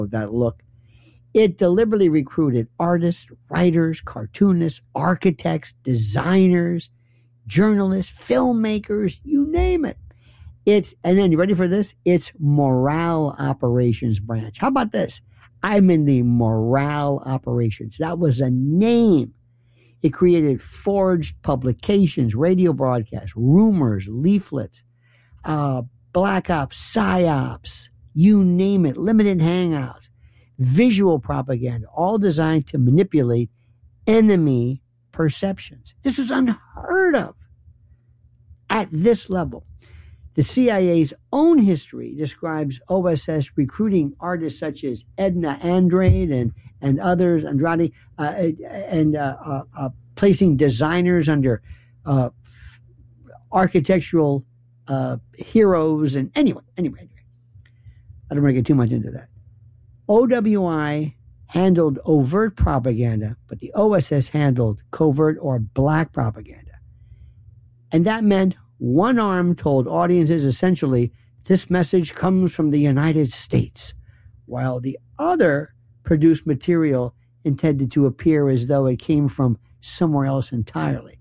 that look. It deliberately recruited artists, writers, cartoonists, architects, designers, journalists, filmmakers, you name it. And then you ready for this? It's morale operations branch. How about this? I'm in the morale operations. That was a name. It created forged publications, radio broadcasts, rumors, leaflets, black ops, psyops, you name it, limited hangouts, visual propaganda, all designed to manipulate enemy perceptions. This is unheard of at this level. The CIA's own history describes OSS recruiting artists such as Edna Andrade and others, Andrade, and placing designers under architectural heroes. And anyway, I don't want to get too much into that. OWI handled overt propaganda, but the OSS handled covert or black propaganda. And that meant one arm told audiences essentially, this message comes from the United States, while the other produced material intended to appear as though it came from somewhere else entirely.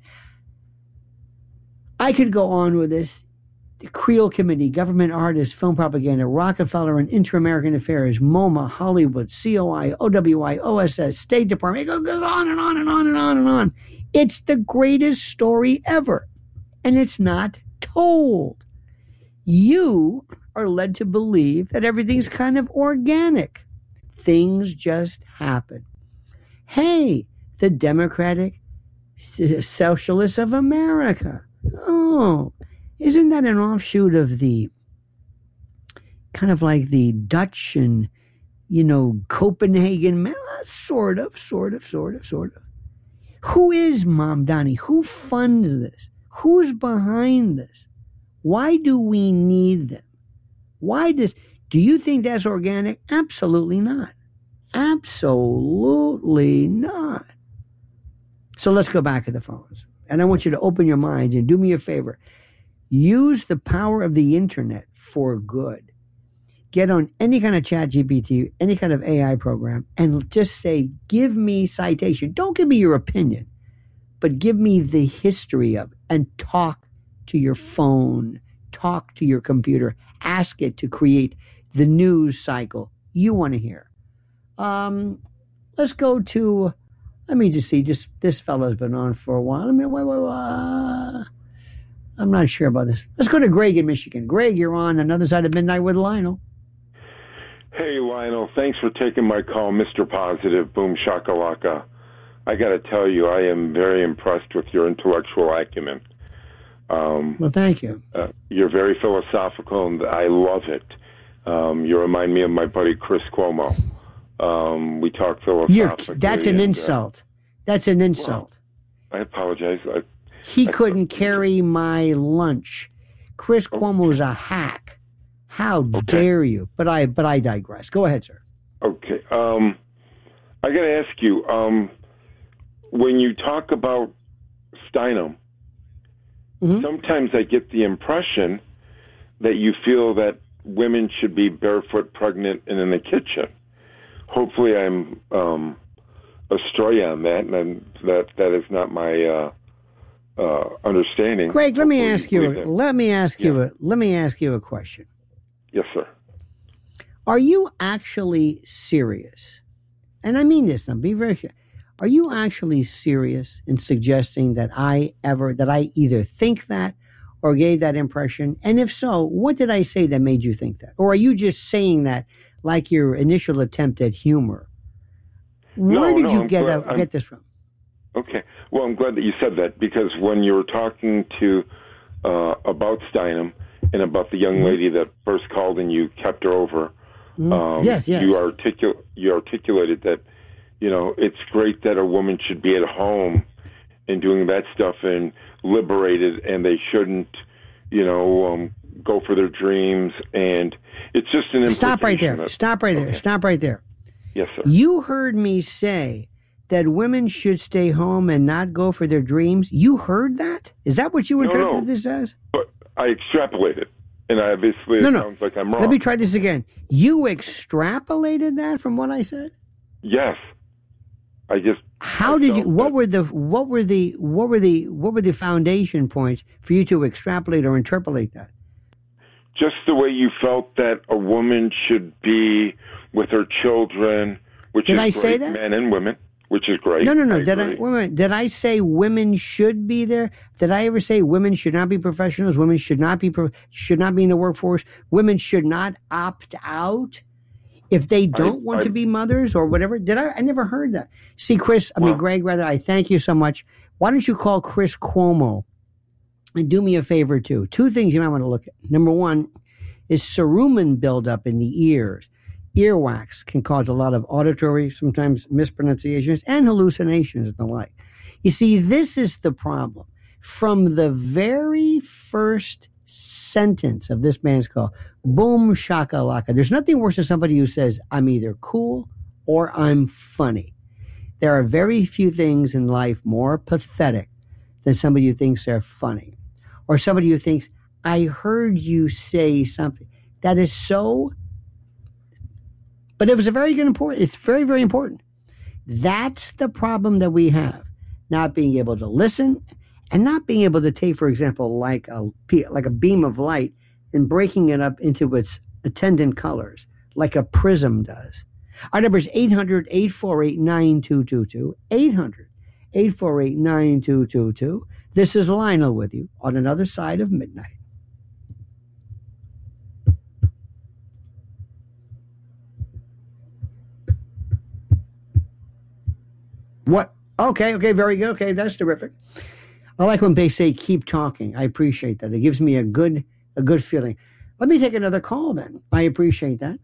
I could go on with this. The Creel Committee, government artists, film propaganda, Rockefeller and Inter-American Affairs, MoMA, Hollywood, COI, OWI, OSS, State Department. It goes on and on and on and on and on. It's the greatest story ever. And it's not told. You are led to believe that everything's kind of organic. Things just happen. Hey, the Democratic Socialists of America. Oh, isn't that an offshoot of the kind of like the Dutch and, Copenhagen? Sort of. Who is Mamdani? Who funds this? Who's behind this? Why do we need them? Do you think that's organic? Absolutely not. Absolutely not. So let's go back to the phones. And I want you to open your minds and do me a favor. Use the power of the internet for good. Get on any kind of chat GPT, any kind of AI program, and just say, give me citation. Don't give me your opinion, but give me the history of it, and talk to your phone, talk to your computer, ask it to create the news cycle you want to hear. Let's go to, let me just see, this fellow's been on for a while. I'm not sure about this. Let's go to Greg in Michigan. Greg, you're on Another Side of Midnight with Lionel. Hey, Lionel. Thanks for taking my call, Mr. Positive. Boom shakalaka. I got to tell you, I am very impressed with your intellectual acumen. Well, thank you. You're very philosophical, and I love it. You remind me of my buddy Chris Cuomo. We talk philosophically. That's an insult. That's an insult. Well, I apologize. He couldn't carry my lunch. Chris Cuomo's a hack. How dare you? But I digress. Go ahead, sir. Okay. I got to ask you, when you talk about Steinem, sometimes I get the impression that you feel that women should be barefoot, pregnant, and in the kitchen. Hopefully I'm astray on that, and that is not my understanding. Greg, let me ask you a question. Yes, sir. Are you actually serious? And I mean this now, be very sure. Are you actually serious in suggesting that I either think that or gave that impression? And if so, what did I say that made you think that? Or are you just saying that like your initial attempt at humor? Where did you get this from? Okay. Well, I'm glad that you said that, because when you were talking to about Steinem and about the young lady that first called and you kept her over, yes. You articulated that, it's great that a woman should be at home and doing that stuff and liberated, and they shouldn't, go for their dreams. And it's just an Stop right there. Stop right there. Yes, sir. You heard me say that women should stay home and not go for their dreams. You heard that? Is that what you interpreted this as? But I extrapolated, And obviously it sounds like I'm wrong. Let me try this again. You extrapolated that from what I said? Yes. How did you? What were the foundation points for you to extrapolate or interpolate that? Just the way you felt that a woman should be with her children, which did is I great, say that? men and women, which is great. No. Did I say women should be there? Did I ever say women should not be professionals? Women should not be in the workforce. Women should not opt out if they don't want to be mothers or whatever. Did I? I never heard that. See, Greg, rather, I thank you so much. Why don't you call Chris Cuomo and do me a favor too? Two things you might want to look at. Number one is cerumen buildup in the ears. Earwax can cause a lot of auditory, sometimes mispronunciations and hallucinations and the like. You see, this is the problem. From the very first sentence of this man's call, boom shakalaka. There's nothing worse than somebody who says, I'm either cool or I'm funny. There are very few things in life more pathetic than somebody who thinks they're funny. Or somebody who thinks, I heard you say something. That is so, but it was it's very, very important. That's the problem that we have. Not being able to listen and not being able to take, for example, like a beam of light and breaking it up into its attendant colors, like a prism does. Our number is 800-848-9222, 800-848-9222. This is Lionel with you on Another Side of Midnight. What? Okay, very good. Okay, that's terrific. I like when they say keep talking. I appreciate that. It gives me a good feeling. Let me take another call then. I appreciate that.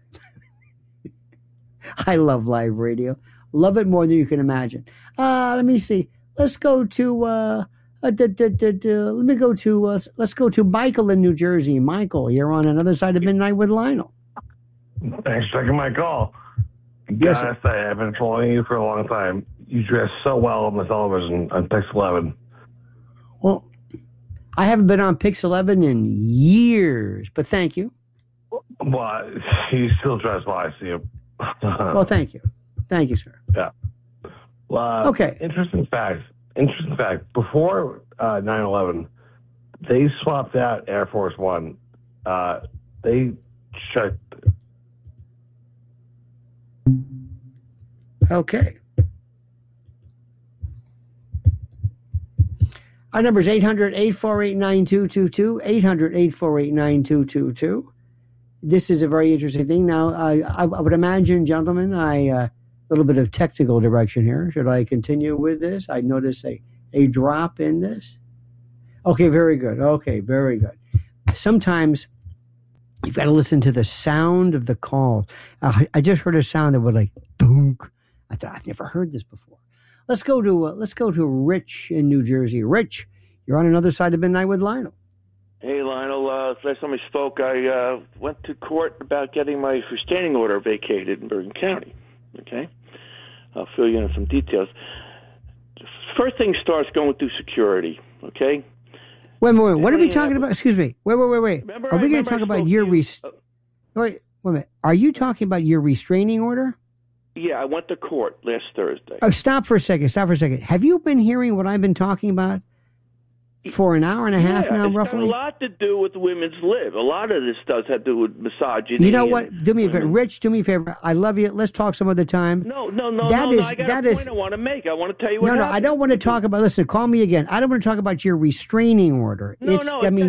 I love live radio. Love it more than you can imagine. Let me see. Let's go to let's go to Michael in New Jersey. Michael, you're on Another Side of Midnight with Lionel. Thanks for taking my call. Yes, gotta say, I've been following you for a long time. You dress so well on the television on Pix 11. Well, I haven't been on Pix 11 in years, but thank you. Well, you still dress well, I see you. Well, thank you. Thank you, sir. Yeah. Well, okay. Interesting fact. Before 9/11, they swapped out Air Force One. They checked. Okay. Our number is 800-848-9222, 800-848-9222. This is a very interesting thing. Now, I would imagine, gentlemen, a little bit of technical direction here. Should I continue with this? I notice a drop in this. Okay, very good. Sometimes you've got to listen to the sound of the call. I just heard a sound that was like, dunk. I thought, I've never heard this before. Let's go to Rich in New Jersey. Rich, you're on Another Side of Midnight with Lionel. Hey, Lionel. Last time we spoke, I went to court about getting my restraining order vacated in Bergen County. Okay? I'll fill you in on some details. First thing starts going through security. Okay? Wait. What are we talking about? Excuse me. Wait. Are we going to talk about your wait a minute. Are you talking about your restraining order? Yeah, I went to court last Thursday. Oh, stop for a second. Have you been hearing what I've been talking about for an hour and a half now, roughly? It's got a lot to do with women's lib. A lot of this does have to do with misogyny. You know what? Do me a favor. Rich, do me a favor. I love you. Let's talk some other time. No. I got a point I want to make. I want to tell you what happened. I don't want to talk about, listen, call me again. I don't want to talk about your restraining order. You're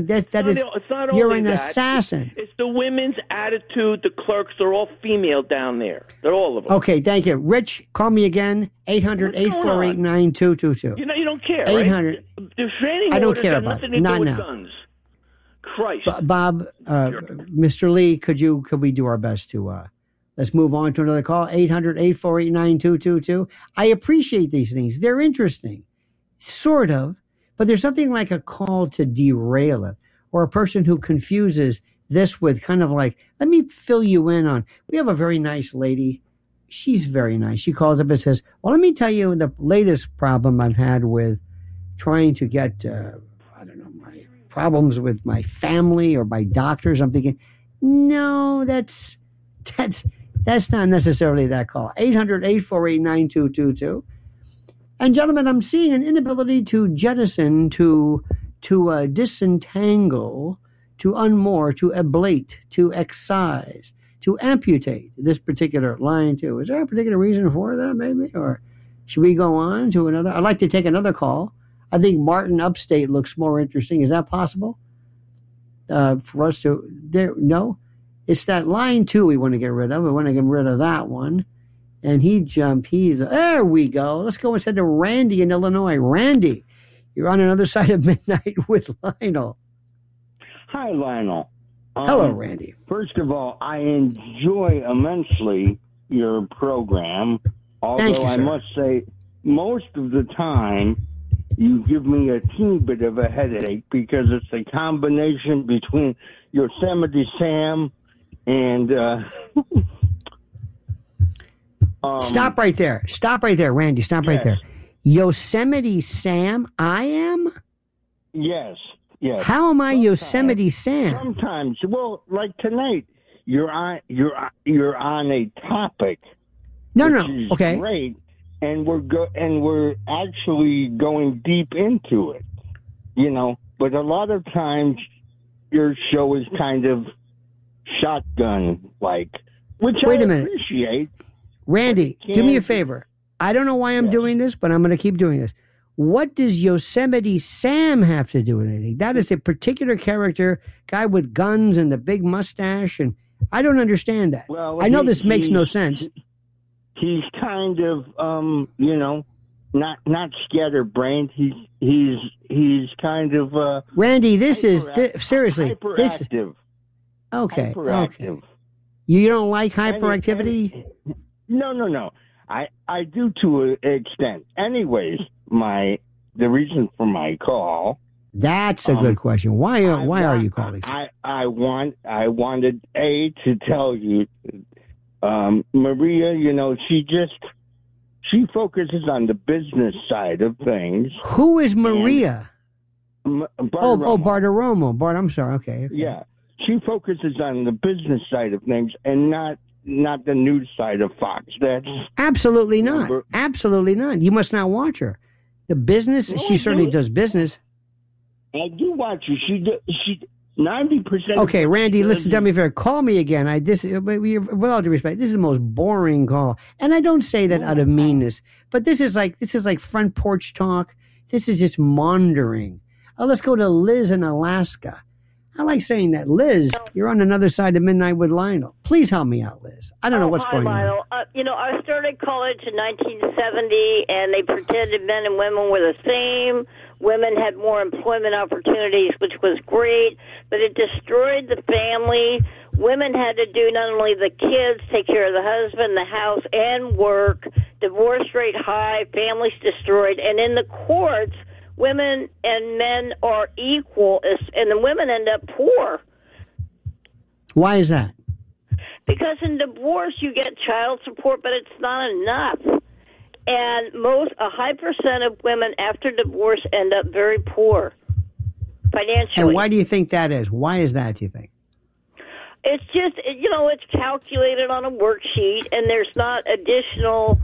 an assassin. It's the women's attitude. The clerks are all female down there. They're all of them. Okay, thank you. Rich, call me again. 800-848-9222. You don't care, 800. Right? The restraining order has nothing to do with guns. Christ. Bob, Mr. Lee, could we do our best to let's move on to another call. 800-848-9222. I appreciate these things. They're interesting. Sort of. But there's something like a call to derail it, or a person who confuses this with kind of like, let me fill you in on. We have a very nice lady. She's very nice. She calls up and says, well, let me tell you the latest problem I've had with trying to get, my problems with my family or my doctors, I'm thinking, no, that's not necessarily that call. 800-848-9222. And gentlemen, I'm seeing an inability to jettison, to disentangle, to unmoor, to ablate, to excise, to amputate this particular line too. Is there a particular reason for that, maybe? Or should we go on to another? I'd like to take another call. I think Martin Upstate looks more interesting. Is that possible? For us to no? It's that line 2 we want to get rid of. We want to get rid of that one. And there we go. Let's go instead to Randy in Illinois. Randy, you're on another side of midnight with Lionel. Hi, Lionel. Hello, Randy. First of all, I enjoy immensely your program. Although Thank you, I sir. must say, most of the time, you give me a teeny bit of a headache because it's a combination between Yosemite Sam and... Stop right there. Stop right there, Randy. Stop right there. Yosemite Sam, I am? Yes. How am I Yosemite Sam? Sometimes, well, like tonight, you're on a topic. No. Which is Okay. great, and we're actually going deep into it. But a lot of times your show is kind of shotgun like, which Wait I a minute. appreciate. Randy, do me a favor. I don't know why I'm doing this, but I'm going to keep doing this. What does Yosemite Sam have to do with anything? That is a particular character, guy with guns and the big mustache, and I don't understand that. Well, I know this makes no sense. He's kind of, not scatterbrained. He's kind of Randy, this is seriously hyperactive. Okay. Hyperactive. You don't like hyperactivity? No. I do to an extent. Anyways, the reason for my call. That's a good question. Why are you calling? I wanted to tell you, Maria. She focuses on the business side of things. Who is Maria? Bartiromo. Bart, I'm sorry. Okay. Yeah, she focuses on the business side of things and not the news side of Fox. That's absolutely not. Absolutely not. You must not watch her. The business, she certainly does business. I do watch her. She 90%. Okay, Randy, listen, do me a favor. Call me again. With all due respect, this is the most boring call, and I don't say that out of meanness. But this is like front porch talk. This is just maundering. Let's go to Liz in Alaska. I like saying that. Liz, you're on another side of midnight with Lionel. Please help me out, Liz. I don't know what's going Lionel. on. I started college in 1970, and they pretended men and women were the same. Women had more employment opportunities, which was great, but it destroyed the family. Women had to do not only the kids, take care of the husband, the house, and work. Divorce rate high, families destroyed. And in the courts, women and men are equal, and the women end up poor. Why is that? Because in divorce, you get child support, but it's not enough. And a high percent of women after divorce end up very poor financially. And why do you think that is? Why is that, do you think? It's just, it's calculated on a worksheet, and there's not additional.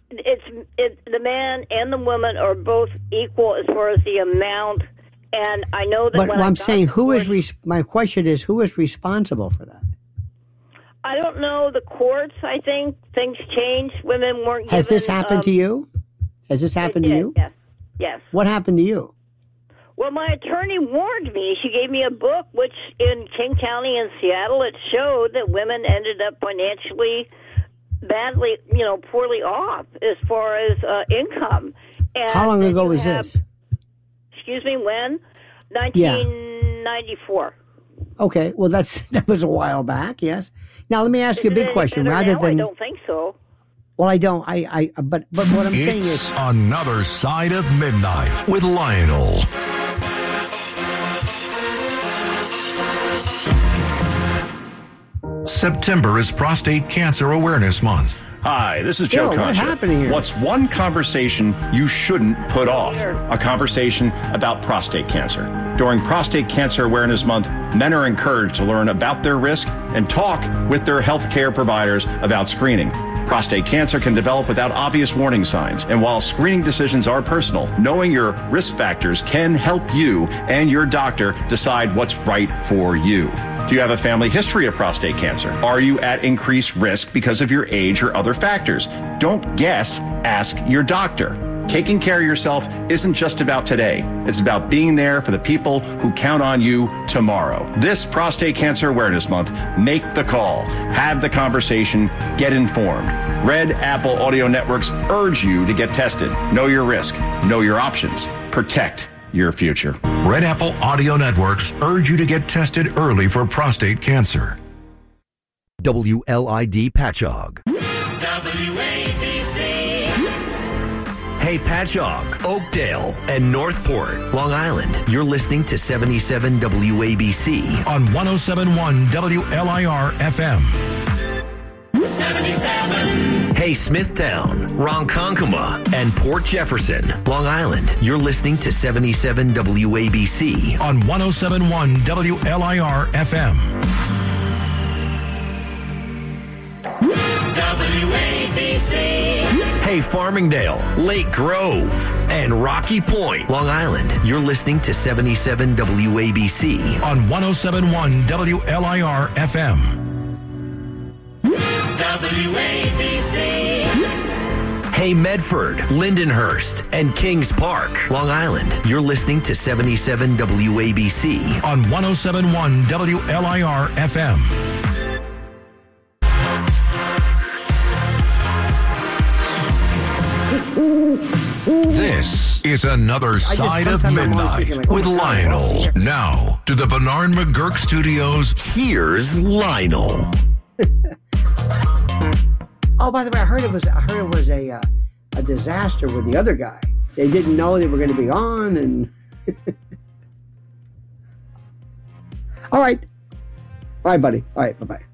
The man and the woman are both equal as far as the amount. And I know that. But I'm saying, my question is, who is responsible for that? I don't know. The courts, I think things changed. Women weren't given. Has this happened to you? Has this happened to you? Yes. What happened to you? Well, my attorney warned me. She gave me a book, which in King County in Seattle, it showed that women ended up financially badly, poorly off as far as income. And how long ago was this? Excuse me, when? 1994. Okay, well that was a while back. Yes. Now let me ask you a big question. I don't think so. Well, I don't. But what I'm saying is, another side of midnight with Lionel. September is Prostate Cancer Awareness Month. Hi, this is Joe Bill, what's Concha. happening here? What's one conversation you shouldn't put off? A conversation about prostate cancer. During Prostate Cancer Awareness Month, men are encouraged to learn about their risk and talk with their healthcare providers about screening. Prostate cancer can develop without obvious warning signs, and while screening decisions are personal, knowing your risk factors can help you and your doctor decide what's right for you. Do you have a family history of prostate cancer? Are you at increased risk because of your age or other factors? Don't guess, ask your doctor. Taking care of yourself isn't just about today. It's about being there for the people who count on you tomorrow. This Prostate Cancer Awareness Month, make the call, have the conversation, get informed. Red Apple Audio Networks urge you to get tested. Know your risk, know your options, protect your future. Red Apple Audio Networks urge you to get tested early for prostate cancer. WLID Patchogue. Hey, Patchogue, Oakdale, and Northport, Long Island. You're listening to 77 WABC On 107.1 WLIR FM. 77. Hey, Smithtown, Ronkonkoma, and Port Jefferson, Long Island. You're listening to 77 WABC On 107.1 WLIR FM. WABC. Hey, Farmingdale, Lake Grove, and Rocky Point, Long Island. You're listening to 77 WABC On 107.1 WLIR FM. WABC. Hey, Medford, Lindenhurst, and Kings Park, Long Island. You're listening to 77 WABC On 107.1 WLIR FM. This is another Side of Midnight with Lionel. Now to the Bernard McGurk Studios. Here's Lionel. Oh, by the way, I heard it was a disaster with the other guy. They didn't know they were going to be on, and all right, buddy. All right, bye-bye.